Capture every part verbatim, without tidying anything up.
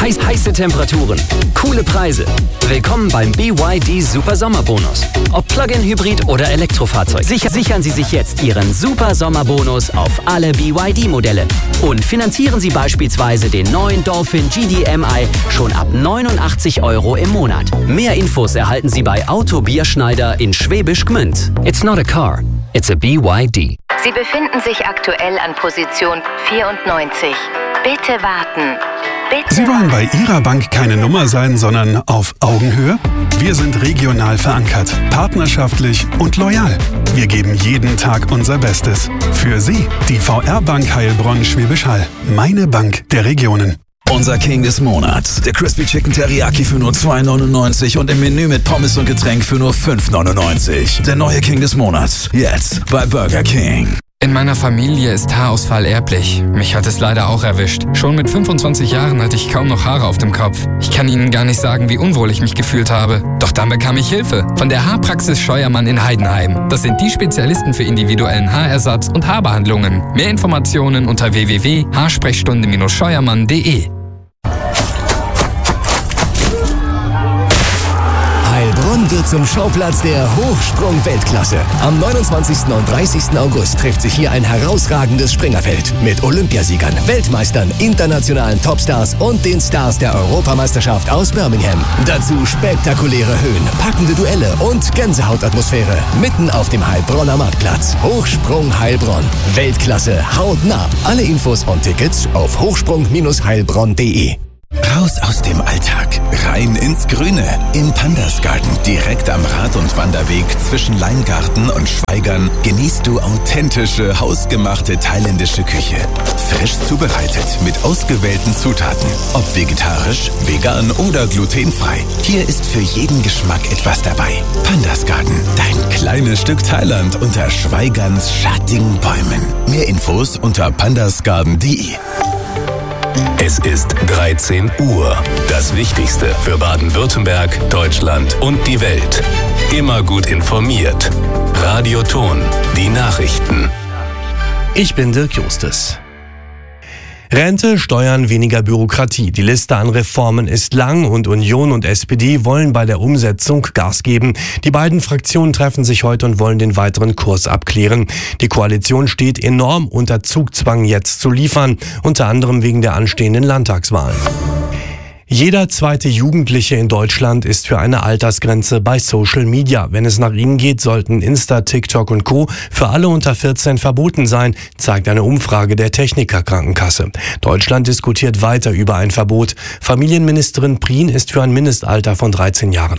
Heiß, heiße Temperaturen, coole Preise. Willkommen beim B Y D Super Sommerbonus. Ob Plug-in-Hybrid oder Elektrofahrzeug, sicher, sichern Sie sich jetzt Ihren Super Sommerbonus auf alle B Y D-Modelle. Und finanzieren Sie beispielsweise den neuen Dolphin G D M I schon ab neunundachtzig Euro im Monat. Mehr Infos erhalten Sie bei Auto Bierschneider in Schwäbisch Gmünd. It's not a car, it's a B Y D. Sie befinden sich aktuell an Position vierundneunzig. Bitte warten. Bitte. Sie wollen bei Ihrer Bank keine Nummer sein, sondern auf Augenhöhe? Wir sind regional verankert, partnerschaftlich und loyal. Wir geben jeden Tag unser Bestes. Für Sie, die V R-Bank Heilbronn-Schwäbisch Hall. Meine Bank der Regionen. Unser King des Monats. Der Crispy Chicken Teriyaki für nur zwei neunundneunzig und im Menü mit Pommes und Getränk für nur fünf neunundneunzig. Der neue King des Monats. Jetzt bei Burger King. In meiner Familie ist Haarausfall erblich. Mich hat es leider auch erwischt. Schon mit fünfundzwanzig Jahren hatte ich kaum noch Haare auf dem Kopf. Ich kann Ihnen gar nicht sagen, wie unwohl ich mich gefühlt habe. Doch dann bekam ich Hilfe von der Haarpraxis Scheuermann in Heidenheim. Das sind die Spezialisten für individuellen Haarersatz und Haarbehandlungen. Mehr Informationen unter w w w punkt haarsprechstunde Bindestrich scheuermann punkt de. Heilbronn wird zum Schauplatz der Hochsprung-Weltklasse. Am neunundzwanzigsten und dreißigsten August trifft sich hier ein herausragendes Springerfeld mit Olympiasiegern, Weltmeistern, internationalen Topstars und den Stars der Europameisterschaft aus Birmingham. Dazu spektakuläre Höhen, packende Duelle und Gänsehautatmosphäre mitten auf dem Heilbronner Marktplatz. Hochsprung Heilbronn. Weltklasse hautnah. Alle Infos und Tickets auf hochsprung Bindestrich heilbronn punkt de. Raus aus dem Alltag, rein ins Grüne. Im Pandasgarten, direkt am Rad- und Wanderweg zwischen Leingarten und Schweigern, genießt du authentische, hausgemachte thailändische Küche. Frisch zubereitet, mit ausgewählten Zutaten. Ob vegetarisch, vegan oder glutenfrei. Hier ist für jeden Geschmack etwas dabei. Pandasgarten, dein kleines Stück Thailand unter Schweigerns schattigen Bäumen. Mehr Infos unter pandasgarten punkt de. Es ist dreizehn Uhr. Das Wichtigste für Baden-Württemberg, Deutschland und die Welt. Immer gut informiert. Radio Ton, die Nachrichten. Ich bin Dirk Justus. Rente, Steuern, weniger Bürokratie. Die Liste an Reformen ist lang und Union und S P D wollen bei der Umsetzung Gas geben. Die beiden Fraktionen treffen sich heute und wollen den weiteren Kurs abklären. Die Koalition steht enorm unter Zugzwang, jetzt zu liefern, unter anderem wegen der anstehenden Landtagswahlen. Jeder zweite Jugendliche in Deutschland ist für eine Altersgrenze bei Social Media. Wenn es nach ihnen geht, sollten Insta, TikTok und Co. für alle unter vierzehn verboten sein, zeigt eine Umfrage der Techniker Krankenkasse. Deutschland diskutiert weiter über ein Verbot. Familienministerin Prien ist für ein Mindestalter von dreizehn Jahren.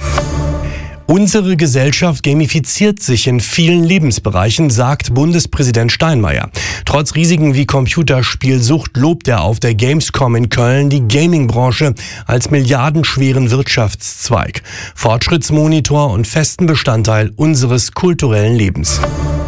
Unsere Gesellschaft gamifiziert sich in vielen Lebensbereichen, sagt Bundespräsident Steinmeier. Trotz Risiken wie Computerspielsucht lobt er auf der Gamescom in Köln die Gaming-Branche als milliardenschweren Wirtschaftszweig, Fortschrittsmonitor und festen Bestandteil unseres kulturellen Lebens.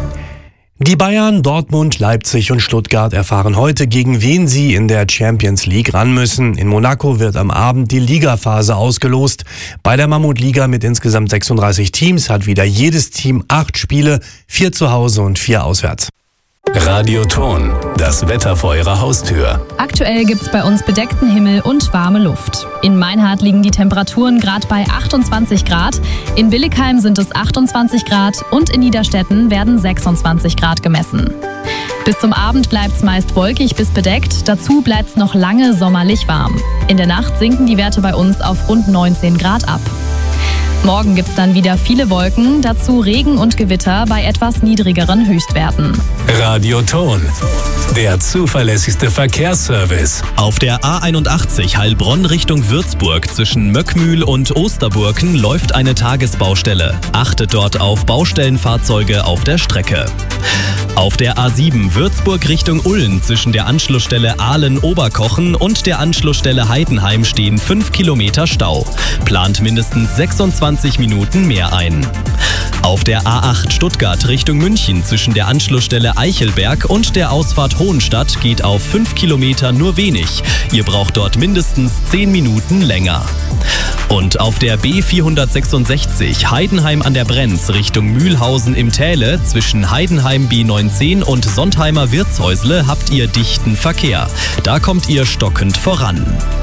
Die Bayern, Dortmund, Leipzig und Stuttgart erfahren heute, gegen wen sie in der Champions League ran müssen. In Monaco wird am Abend die Ligaphase ausgelost. Bei der Mammutliga mit insgesamt sechsunddreißig Teams hat wieder jedes Team acht Spiele, vier zu Hause und vier auswärts. Radio Ton, das Wetter vor Ihrer Haustür. Aktuell gibt's bei uns bedeckten Himmel und warme Luft. In Meinhard liegen die Temperaturen gerade bei achtundzwanzig Grad, in Billigheim sind es achtundzwanzig Grad und in Niederstetten werden sechsundzwanzig Grad gemessen. Bis zum Abend bleibt's meist wolkig bis bedeckt, dazu bleibt's noch lange sommerlich warm. In der Nacht sinken die Werte bei uns auf rund neunzehn Grad ab. Morgen gibt's dann wieder viele Wolken, dazu Regen und Gewitter bei etwas niedrigeren Höchstwerten. Radio Ton, der zuverlässigste Verkehrsservice. Auf der A einundachtzig Heilbronn Richtung Würzburg zwischen Möckmühl und Osterburken läuft eine Tagesbaustelle. Achtet dort auf Baustellenfahrzeuge auf der Strecke. Auf der A sieben Würzburg Richtung Ulm zwischen der Anschlussstelle Ahlen-Oberkochen und der Anschlussstelle Heidenheim stehen fünf Kilometer Stau. Plant mindestens sechsundzwanzig Minuten mehr ein. Auf der A acht Stuttgart Richtung München zwischen der Anschlussstelle Eichelberg und der Ausfahrt Hohenstadt geht auf fünf Kilometer nur wenig. Ihr braucht dort mindestens zehn Minuten länger. Und auf der B vierhundertsechsundsechzig Heidenheim an der Brenz Richtung Mühlhausen im Täle zwischen Heidenheim B neunzehn und Sontheimer Wirtshäusle habt ihr dichten Verkehr. Da kommt ihr stockend voran.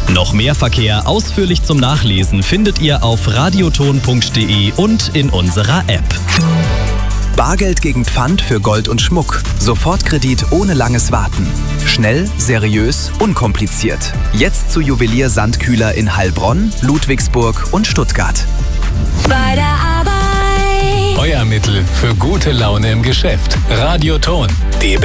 Noch mehr Verkehr ausführlich zum Nachlesen findet ihr auf radioton punkt de und in unserer App. Bargeld gegen Pfand für Gold und Schmuck. Sofortkredit ohne langes Warten. Schnell, seriös, unkompliziert. Jetzt zu Juwelier Sandkühler in Heilbronn, Ludwigsburg und Stuttgart. Bei der Arbeit. Euer Mittel für gute Laune im Geschäft. Radioton. Die